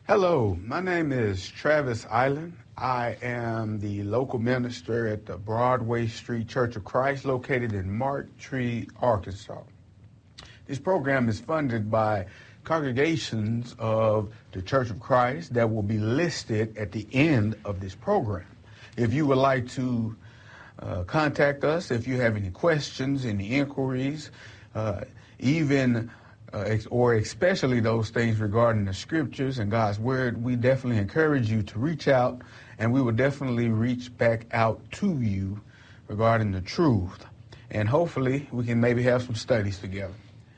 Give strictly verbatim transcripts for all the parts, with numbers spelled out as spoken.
Hello, my name is Travis Island. I am the local minister at the Broadway Street Church of Christ located in Marktree, Arkansas. This program is funded by congregations of the Church of Christ that will be listed at the end of this program. If you would like to uh, contact us, if you have any questions, any inquiries, uh, even Uh, ex- or especially those things regarding the scriptures and God's word, we definitely encourage you to reach out, and we will definitely reach back out to you regarding the truth. And hopefully we can maybe have some studies together.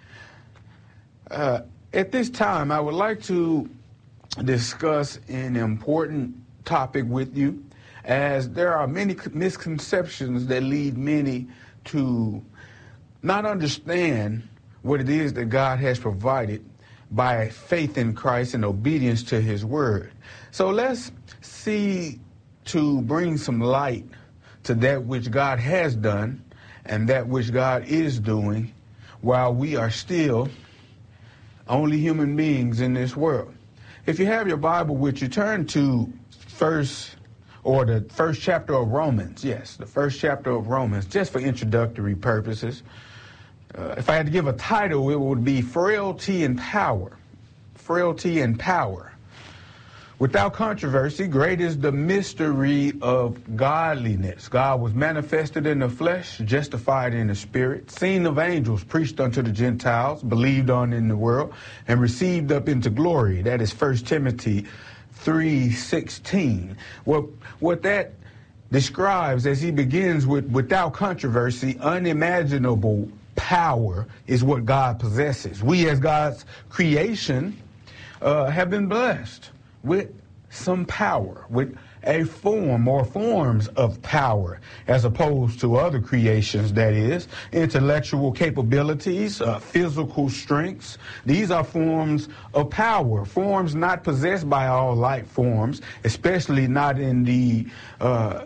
Uh, at this time, I would like to discuss an important topic with you, as there are many misconceptions that lead many to not understand what it is that God has provided by faith in Christ and obedience to his word. So let's see to bring some light to that which God has done and that which God is doing while we are still only human beings in this world. If you have your Bible with you, turn to first or the first chapter of Romans. Yes, the first chapter of Romans, just for introductory purposes. Uh, if I had to give a title, it would be Frailty and Power. Frailty and Power. Without controversy, great is the mystery of godliness. God was manifested in the flesh, justified in the spirit, seen of angels, preached unto the Gentiles, believed on in the world, and received up into glory. That is First Timothy three sixteen. What, what that describes, as he begins with, without controversy, unimaginable power is what God possesses. We as God's creation uh, have been blessed with some power, with a form or forms of power, as opposed to other creations, that is, intellectual capabilities, uh, physical strengths. These are forms of power, forms not possessed by all life forms, especially not in the uh,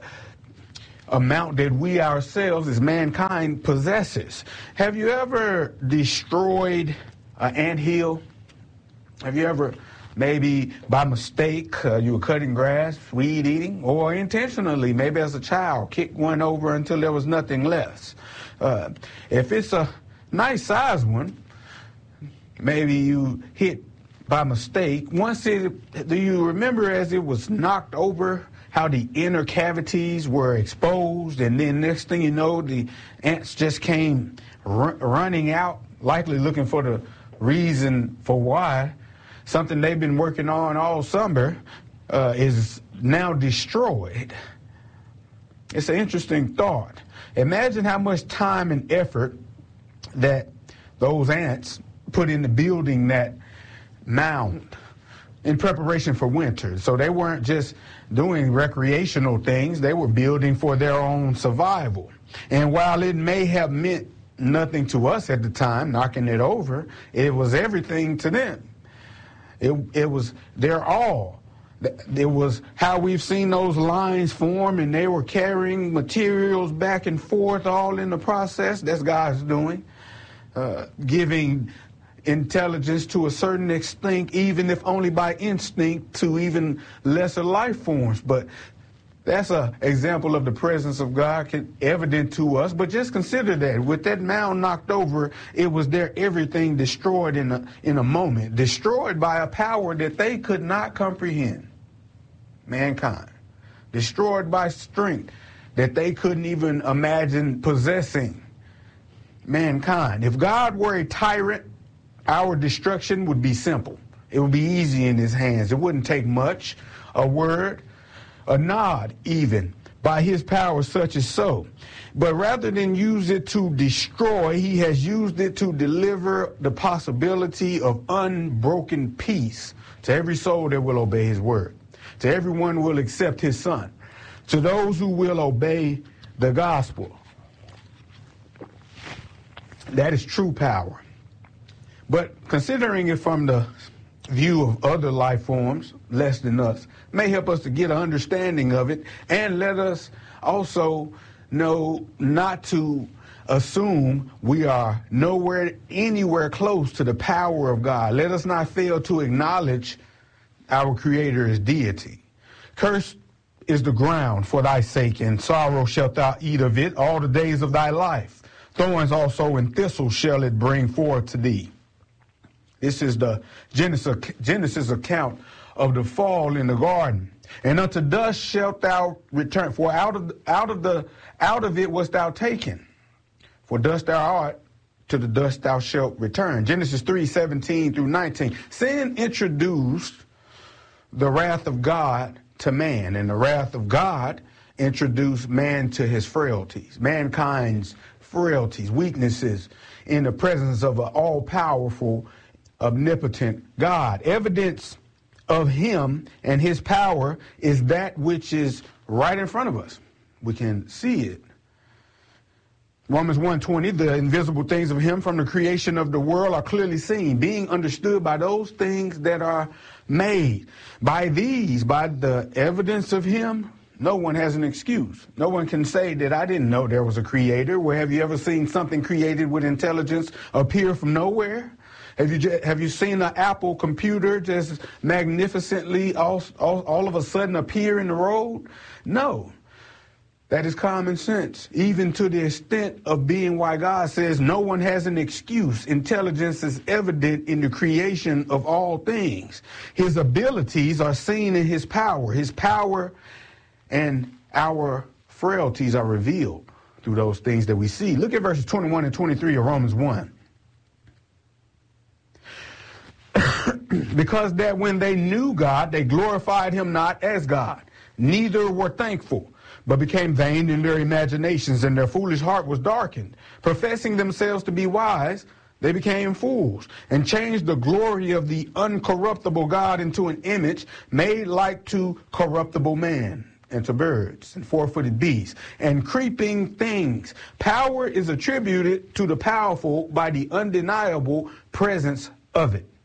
amount that we ourselves as mankind possesses. Have you ever destroyed an anthill? Have you ever, maybe by mistake, uh, you were cutting grass, weed eating, or intentionally, maybe as a child, kicked one over until there was nothing left? Uh, if it's a nice sized one, maybe you hit by mistake. Once it, do you remember as it was knocked over, how the inner cavities were exposed, and then next thing you know, the ants just came r- running out, likely looking for the reason for why something they've been working on all summer uh, is now destroyed. It's an interesting thought. Imagine how much time and effort that those ants put into building that mound in preparation for winter. So they weren't just doing recreational things, they were building for their own survival. And while it may have meant nothing to us at the time, knocking it over, it was everything to them. It, it was their all. It was how we've seen those lines form, and they were carrying materials back and forth all in the process. That's God's doing, uh, giving intelligence to a certain extent, even if only by instinct, to even lesser life forms. But that's an example of the presence of God evident to us. But just consider that with that mound knocked over, it was their everything destroyed in a in a moment, destroyed by a power that they could not comprehend. Mankind, destroyed by strength that they couldn't even imagine possessing. Mankind. If God were a tyrant, our destruction would be simple. It would be easy in his hands. It wouldn't take much, a word, a nod even, by his power such as so. But rather than use it to destroy, he has used it to deliver the possibility of unbroken peace to every soul that will obey his word, to everyone who will accept his son, to those who will obey the gospel. That is true power. But considering it from the view of other life forms, less than us, may help us to get an understanding of it, and let us also know not to assume we are nowhere, anywhere close to the power of God. Let us not fail to acknowledge our Creator is deity. Cursed is the ground for thy sake, and sorrow shalt thou eat of it all the days of thy life. Thorns also and thistles shall it bring forth to thee. This is the Genesis, Genesis account of the fall in the garden. And unto dust shalt thou return, for out of out of the out of it wast thou taken. For dust thou art, to the dust thou shalt return. Genesis three, seventeen through nineteen. Sin introduced the wrath of God to man, and the wrath of God introduced man to his frailties, mankind's frailties, weaknesses in the presence of an all-powerful, omnipotent God. Evidence of him and his power is that which is right in front of us. We can see it. Romans one twenty, the invisible things of him from the creation of the world are clearly seen, being understood by those things that are made. By these, by the evidence of him, no one has an excuse. No one can say that I didn't know there was a creator. Where have you ever seen something created with intelligence appear from nowhere? Have you have you seen an Apple computer just magnificently all, all, all of a sudden appear in the road? No. That is common sense, even to the extent of being why God says no one has an excuse. Intelligence is evident in the creation of all things. His abilities are seen in his power. His power and our frailties are revealed through those things that we see. Look at verses twenty-one and twenty-three of Romans one. Because that when they knew God, they glorified him not as God, neither were thankful, but became vain in their imaginations, and their foolish heart was darkened. Professing themselves to be wise, they became fools, and changed the glory of the uncorruptible God into an image made like to corruptible man, and to birds, and four-footed beasts, and creeping things. Power is attributed to the powerful by the undeniable presence of it.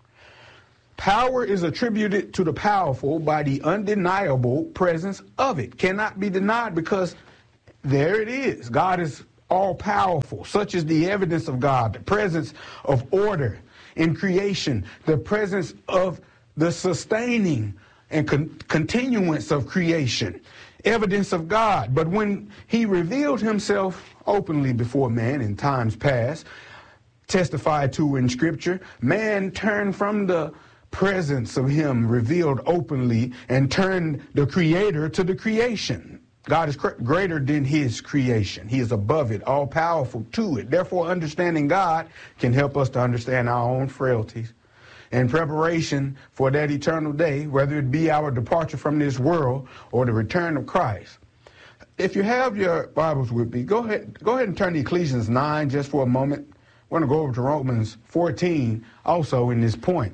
Power is attributed to the powerful by the undeniable presence of it. Cannot be denied because there it is. God is all-powerful. Such is the evidence of God, the presence of order in creation, the presence of the sustaining and con- continuance of creation, evidence of God. But when he revealed himself openly before man in times past, testified to in Scripture, man turned from the presence of him revealed openly and turned the creator to the creation. God is cr- greater than his creation. He is above it, all powerful to it. Therefore, understanding God can help us to understand our own frailties. In preparation for that eternal day, whether it be our departure from this world or the return of Christ. If you have your Bibles with me, go ahead, go ahead and turn to Ecclesiastes nine just for a moment. We're going to go over to Romans fourteen also in this point.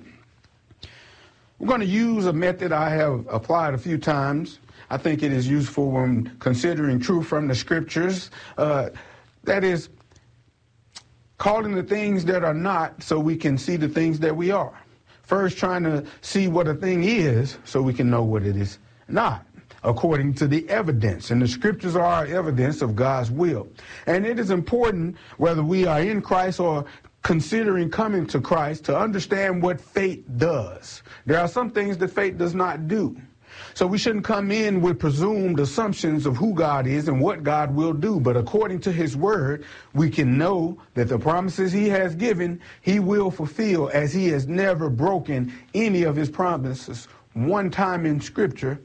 We're going to use a method I have applied a few times. I think it is useful when considering truth from the Scriptures. Uh, that is, calling the things that are not so we can see the things that we are. First, trying to see what a thing is so we can know what it is not, according to the evidence. And the Scriptures are our evidence of God's will. And it is important, whether we are in Christ or considering coming to Christ, to understand what faith does. There are some things that faith does not do. So we shouldn't come in with presumed assumptions of who God is and what God will do. But according to his word, we can know that the promises he has given, he will fulfill, as he has never broken any of his promises one time in Scripture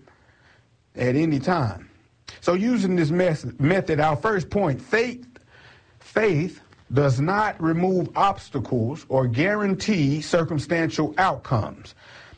at any time. So using this method, our first point, faith, faith, does not remove obstacles or guarantee circumstantial outcomes.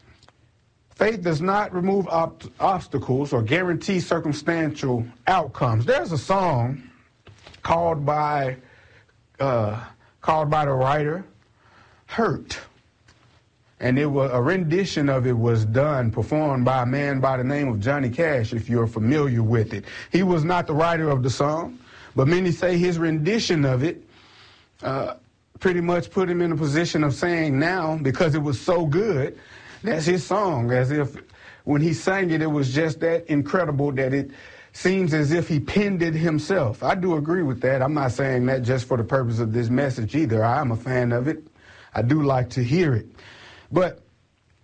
Faith does not remove ob- obstacles or guarantee circumstantial outcomes. There's a song called by uh, called by the writer "Hurt," and it was a rendition of it was done, performed by a man by the name of Johnny Cash. If you're familiar with it, he was not the writer of the song, but many say his rendition of it Uh, pretty much put him in a position of saying now, because it was so good, that's his song, as if when he sang it, it was just that incredible that it seems as if he penned it himself. I do agree with that. I'm not saying that just for the purpose of this message either. I'm a fan of it. I do like to hear it. But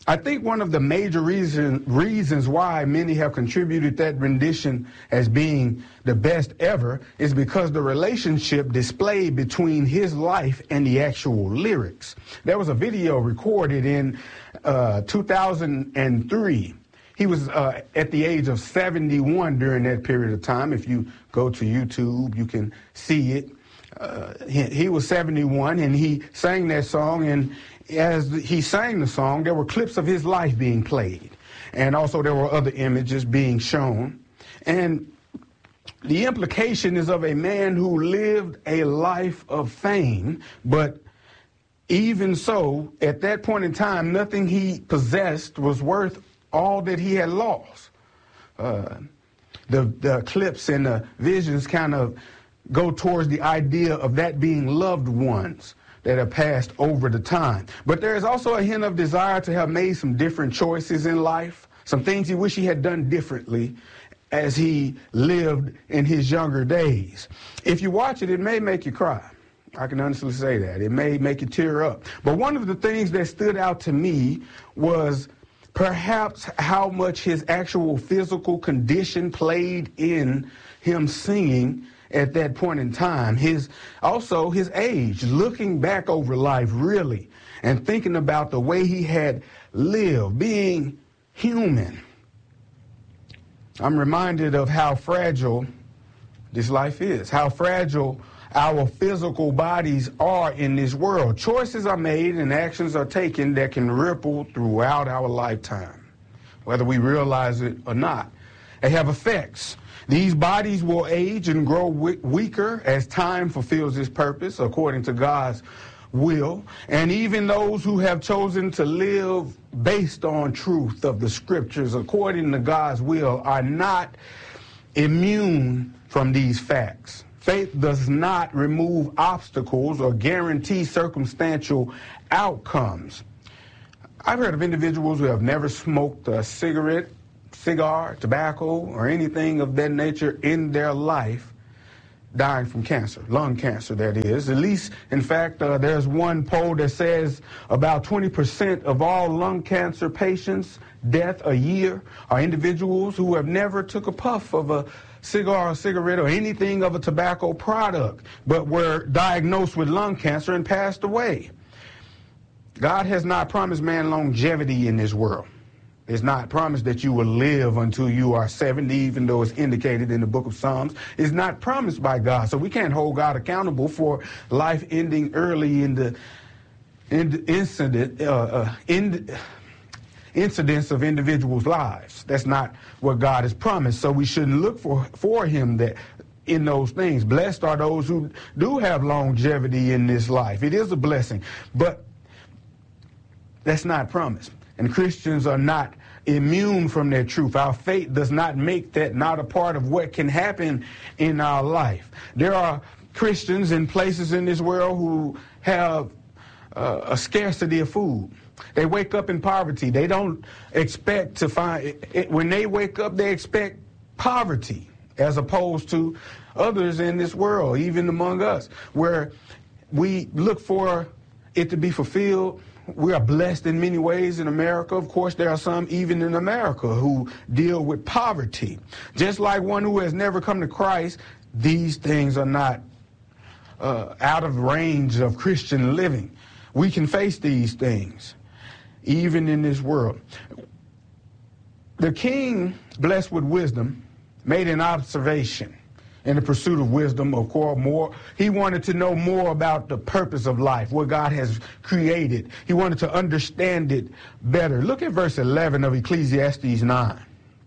I think one of the major reason, reasons why many have contributed that rendition as being the best ever is because the relationship displayed between his life and the actual lyrics. There was a video recorded in uh, two thousand three. He was uh, at the age of seventy-one during that period of time. If you go to YouTube, you can see it. Uh, he, he was seventy-one, and he sang that song, and as he sang the song, there were clips of his life being played, and also there were other images being shown. And the implication is of a man who lived a life of fame, but even so, at that point in time, nothing he possessed was worth all that he had lost. Uh, the, the clips and the visions kind of go towards the idea of that being loved ones that have passed over the time. But there is also a hint of desire to have made some different choices in life, some things he wished he had done differently as he lived in his younger days. If you watch it, it may make you cry. I can honestly say that. It may make you tear up. But one of the things that stood out to me was perhaps how much his actual physical condition played in him singing at that point in time. His also his age, looking back over life really and thinking about the way he had lived, being human. I'm reminded of how fragile this life is, how fragile our physical bodies are in this world. Choices are made and actions are taken that can ripple throughout our lifetime, whether we realize it or not. They have effects. These bodies will age and grow we- weaker as time fulfills its purpose according to God's will. And even those who have chosen to live based on truth of the scriptures according to God's will are not immune from these facts. Faith does not remove obstacles or guarantee circumstantial outcomes. I've heard of individuals who have never smoked a cigarette, cigar, tobacco, or anything of that nature in their life dying from cancer, lung cancer, that is. At least, in fact, uh, there's one poll that says about twenty percent of all lung cancer patients' death a year are individuals who have never took a puff of a cigar or cigarette or anything of a tobacco product, but were diagnosed with lung cancer and passed away. God has not promised man longevity in this world. It's not promised that you will live until you are seventy, even though it's indicated in the book of Psalms. It's not promised by God. So we can't hold God accountable for life ending early in the, in the incident, uh, uh, in, incidents of individuals' lives. That's not what God has promised. So we shouldn't look for, for him that in those things. Blessed are those who do have longevity in this life. It is a blessing, but that's not promised. And Christians are not immune from that truth. Our faith does not make that not a part of what can happen in our life. There are Christians in places in this world who have uh, a scarcity of food. They wake up in poverty. They don't expect to find, it, when they wake up, they expect poverty, as opposed to others in this world, even among us, where we look for it to be fulfilled. We are blessed in many ways in America. Of course, there are some even in America who deal with poverty. Just like one who has never come to Christ, these things are not uh, out of range of Christian living. We can face these things, even in this world. The king, blessed with wisdom, made an observation in the pursuit of wisdom, of course, more. He wanted to know more about the purpose of life, what God has created. He wanted to understand it better. Look at verse eleven of Ecclesiastes nine.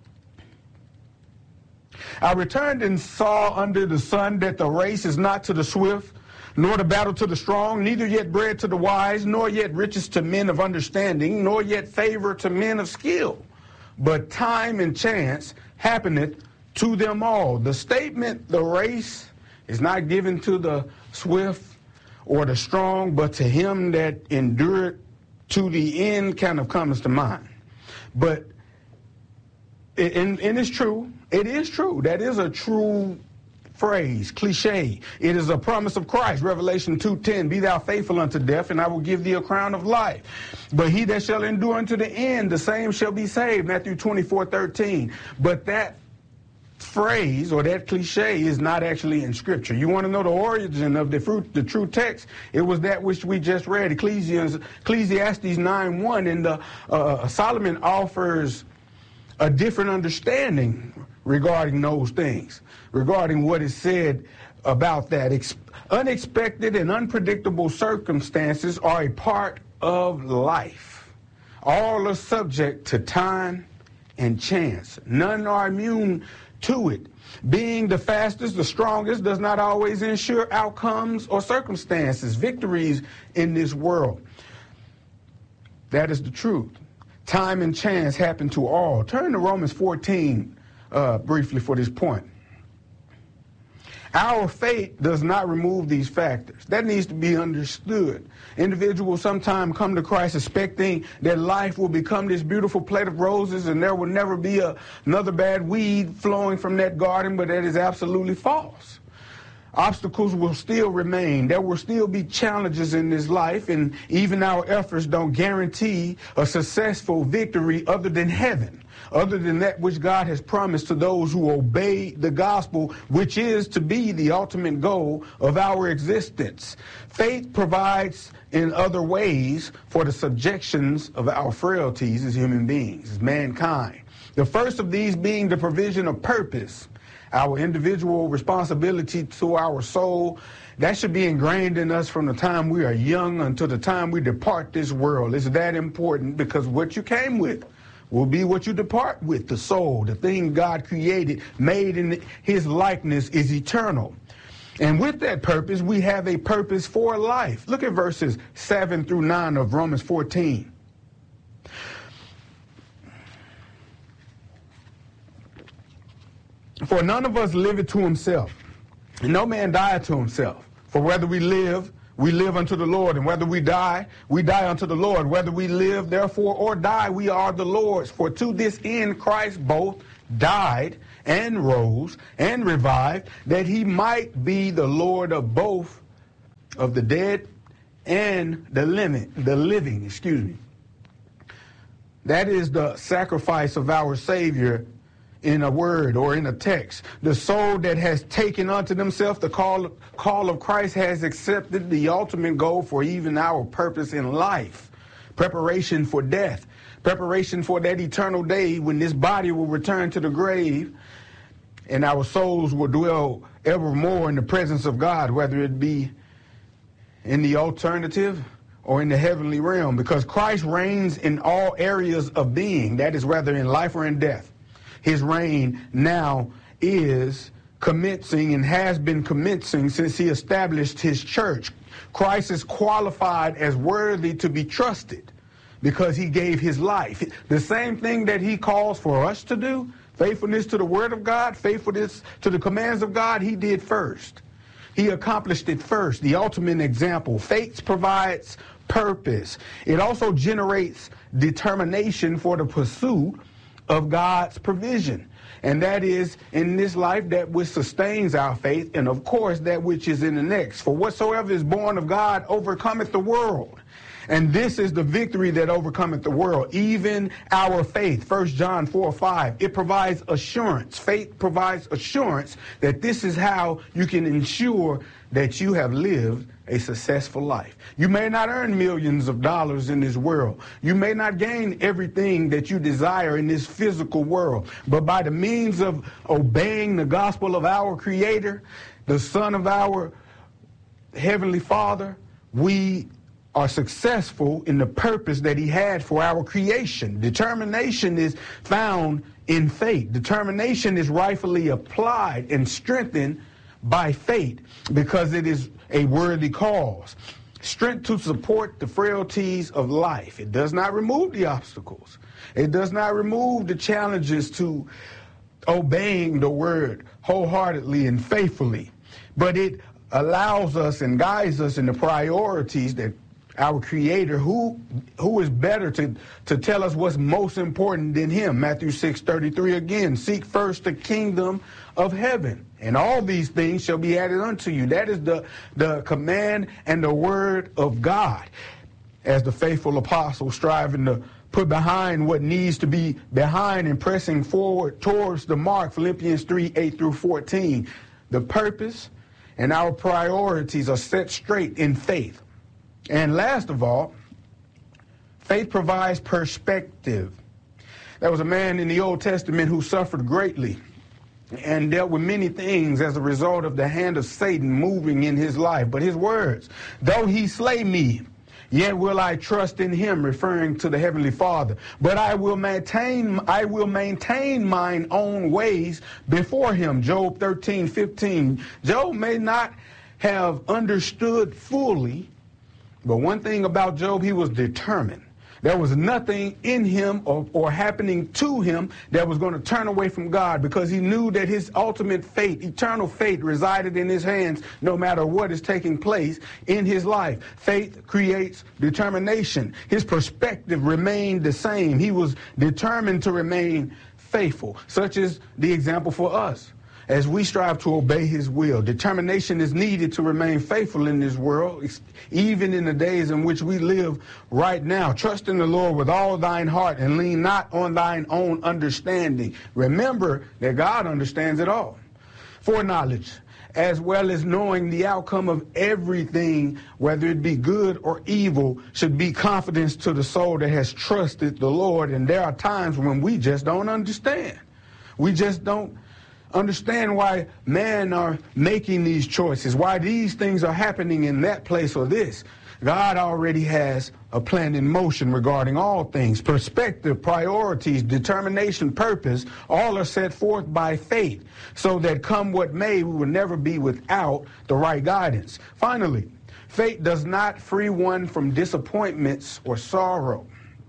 I returned and saw under the sun that the race is not to the swift, nor the battle to the strong, neither yet bread to the wise, nor yet riches to men of understanding, nor yet favor to men of skill. But time and chance happeneth to them all. The statement, the race is not given to the swift or the strong, but to him that endured to the end, kind of comes to mind. But, and, and it's true, it is true. That is a true phrase, cliche. It is a promise of Christ. Revelation two ten, be thou faithful unto death, and I will give thee a crown of life. But he that shall endure unto the end, the same shall be saved. Matthew twenty-four thirteen. But that phrase or that cliche is not actually in Scripture. You want to know the origin of the fruit, the true text? It was that which we just read, Ecclesiastes, Ecclesiastes nine one, and the, uh, Solomon offers a different understanding regarding those things, regarding what is said about that. Ex- unexpected and unpredictable circumstances are a part of life. All are subject to time and chance. None are immune to it. Being the fastest, the strongest does not always ensure outcomes or circumstances, victories in this world. That is the truth. Time and chance happen to all. Turn to Romans fourteen uh, briefly for this point. Our faith does not remove these factors. That needs to be understood. Individuals sometimes come to Christ expecting that life will become this beautiful plate of roses and there will never be a, another bad weed flowing from that garden, but that is absolutely false. Obstacles will still remain. There will still be challenges in this life, and even our efforts don't guarantee a successful victory other than heaven, other than that which God has promised to those who obey the gospel, which is to be the ultimate goal of our existence. Faith provides in other ways for the subjections of our frailties as human beings, as mankind. The first of these being the provision of purpose. Our individual responsibility to our soul, that should be ingrained in us from the time we are young until the time we depart this world. It's that important because what you came with will be what you depart with. The soul, the thing God created, made in his likeness, is eternal. And with that purpose, we have a purpose for life. Look at verses seven through nine of Romans fourteen. For none of us liveth to himself, and no man dieth to himself. For whether we live, we live unto the Lord, and whether we die, we die unto the Lord. Whether we live, therefore, or die, we are the Lord's. For to this end Christ both died and rose and revived, that he might be the Lord of both of the dead and the living, the living, excuse me. That is the sacrifice of our Savior in a word or in a text. The soul that has taken unto themselves the call, call of Christ has accepted the ultimate goal for even our purpose in life. Preparation for death. Preparation for that eternal day when this body will return to the grave and our souls will dwell evermore in the presence of God, whether it be in the alternative or in the heavenly realm, because Christ reigns in all areas of being, that is whether in life or in death. His reign now is commencing and has been commencing since he established his church. Christ is qualified as worthy to be trusted because he gave his life. The same thing that he calls for us to do, faithfulness to the word of God, faithfulness to the commands of God, he did first. He accomplished it first, the ultimate example. Faith provides purpose. It also generates determination for the pursuit of God's provision. And that is in this life that which sustains our faith, and of course that which is in the next. For whatsoever is born of God overcometh the world. And this is the victory that overcometh the world, even our faith. First John four five. It provides assurance. Faith provides assurance that this is how you can ensure that you have lived a successful life. You may not earn millions of dollars in this world. You may not gain everything that you desire in this physical world. But by the means of obeying the gospel of our Creator, the Son of our Heavenly Father, we are successful in the purpose that he had for our creation. Determination is found in faith. Determination is rightfully applied and strengthened by faith because it is a worthy cause. Strength to support the frailties of life. It does not remove the obstacles. It does not remove the challenges to obeying the word wholeheartedly and faithfully. But it allows us and guides us in the priorities that our Creator, who who is better to, to tell us what's most important than him? Matthew six thirty-three again, seek first the kingdom of heaven, and all these things shall be added unto you. That is the, the command and the word of God. As the faithful apostle striving to put behind what needs to be behind and pressing forward towards the mark, Philippians three, eight through fourteen. The purpose and our priorities are set straight in faith. And last of all, faith provides perspective. There was a man in the Old Testament who suffered greatly and dealt with many things as a result of the hand of Satan moving in his life. But his words, though he slay me, yet will I trust in him, referring to the Heavenly Father. But I will maintain, I will maintain mine own ways before him. Job thirteen fifteen. Job may not have understood fully, but one thing about Job, he was determined. There was nothing in him or, or happening to him that was going to turn away from God, because he knew that his ultimate fate, eternal fate, resided in his hands no matter what is taking place in his life. Faith creates determination. His perspective remained the same. He was determined to remain faithful. Such is the example for us. As we strive to obey his will, determination is needed to remain faithful in this world, even in the days in which we live right now. Trust in the Lord with all thine heart and lean not on thine own understanding. Remember that God understands it all. Foreknowledge, as well as knowing the outcome of everything, whether it be good or evil, should be confidence to the soul that has trusted the Lord. And there are times when we just don't understand. We just don't understand why men are making these choices, why these things are happening in that place or this. God already has a plan in motion regarding all things. Perspective, priorities, determination, purpose, all are set forth by faith, so that come what may, we will never be without the right guidance. Finally, faith does not free one from disappointments or sorrow.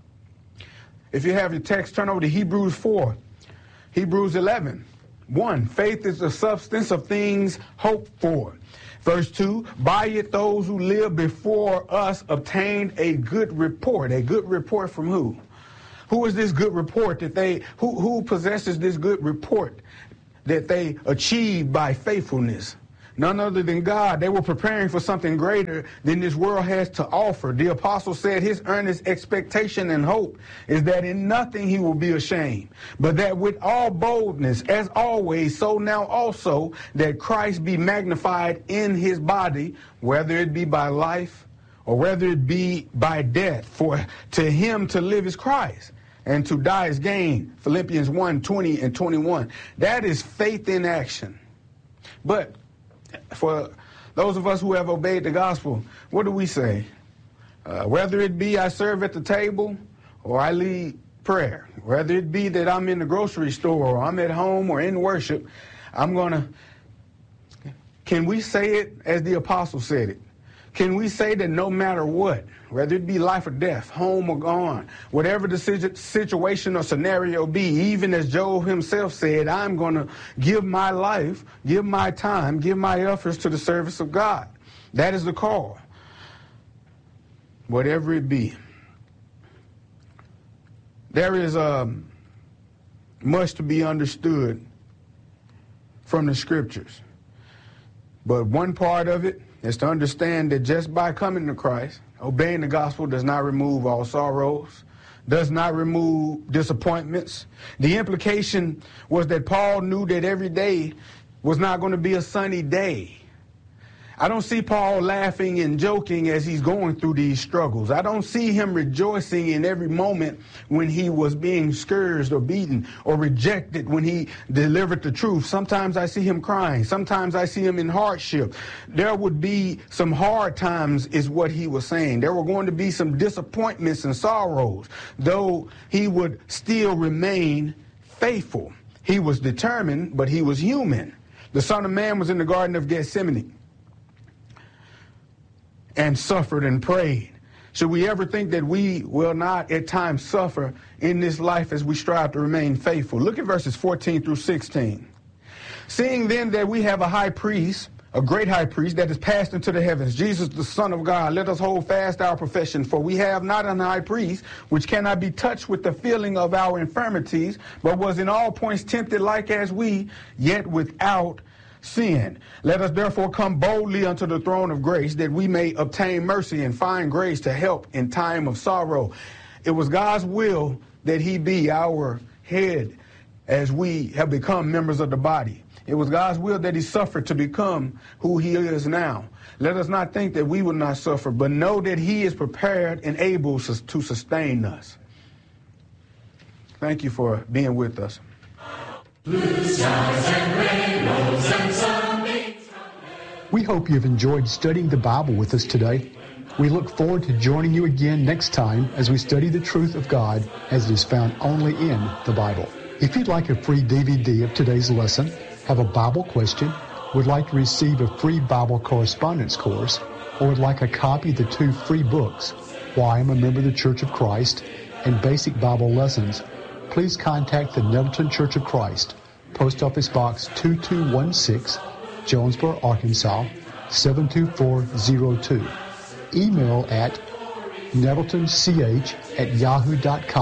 If you have your text, turn over to Hebrews four, Hebrews eleven. One, faith is the substance of things hoped for. Verse two, by it those who lived before us obtained a good report. A good report from who? Who is this good report that they, who, who possesses this good report that they achieved by faithfulness? None other than God. They were preparing for something greater than this world has to offer. The apostle said his earnest expectation and hope is that in nothing he will be ashamed, but that with all boldness, as always, so now also, that Christ be magnified in his body, whether it be by life or whether it be by death. For to him to live is Christ, and to die is gain. Philippians one, twenty and twenty-one. That is faith in action. But for those of us who have obeyed the gospel, what do we say? Uh, whether it be I serve at the table or I lead prayer, whether it be that I'm in the grocery store or I'm at home or in worship, I'm going to, can we say it as the apostle said it? Can we say that no matter what, whether it be life or death, home or gone, whatever the situation or scenario be, even as Job himself said, I'm going to give my life, give my time, give my efforts to the service of God. That is the call. Whatever it be. There is um, much to be understood from the scriptures. But one part of it is to understand that just by coming to Christ, obeying the gospel does not remove all sorrows, does not remove disappointments. The implication was that Paul knew that every day was not going to be a sunny day. I don't see Paul laughing and joking as he's going through these struggles. I don't see him rejoicing in every moment when he was being scourged or beaten or rejected when he delivered the truth. Sometimes I see him crying. Sometimes I see him in hardship. There would be some hard times is what he was saying. There were going to be some disappointments and sorrows, though he would still remain faithful. He was determined, but he was human. The Son of Man was in the Garden of Gethsemane and suffered and prayed. Should we ever think that we will not at times suffer in this life as we strive to remain faithful? Look at verses fourteen through sixteen. Seeing then that we have a high priest a great high priest that is passed into the heavens, Jesus, the Son of God. Let us hold fast our profession, for we have not an high priest which cannot be touched with the feeling of our infirmities, but was in all points tempted like as we, yet without sin. Let us therefore come boldly unto the throne of grace, that we may obtain mercy and find grace to help in time of sorrow. It was God's will that he be our head as we have become members of the body. It was God's will that he suffered to become who he is now. Let us not think that we will not suffer, but know that he is prepared and able to sustain us. Thank you for being with us. Blue skies and rainbows and sunbeams. We hope you've enjoyed studying the Bible with us today. We look forward to joining you again next time as we study the truth of God as it is found only in the Bible. If you'd like a free D V D of today's lesson, have a Bible question, would like to receive a free Bible correspondence course, or would like a copy of the two free books, Why I'm a Member of the Church of Christ and Basic Bible Lessons, please contact the Nettleton Church of Christ, Post Office Box two two one six, Jonesboro, Arkansas, seven two four zero two. Email at nettletoncH at yahoo dot com.